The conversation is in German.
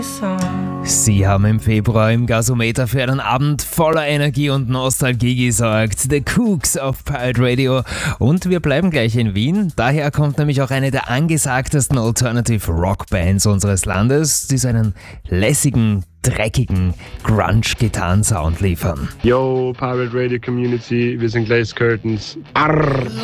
song. Sie haben im Februar im Gasometer für einen Abend voller Energie und Nostalgie gesorgt. The Kooks auf Pirate Radio. Und wir bleiben gleich in Wien. Daher kommt nämlich auch eine der angesagtesten Alternative Rock Bands unseres Landes, die so einen lässigen, dreckigen Grunge-Gitarren-Sound liefern. Yo, Pirate Radio Community, wir sind Glaze Curtains. Arr!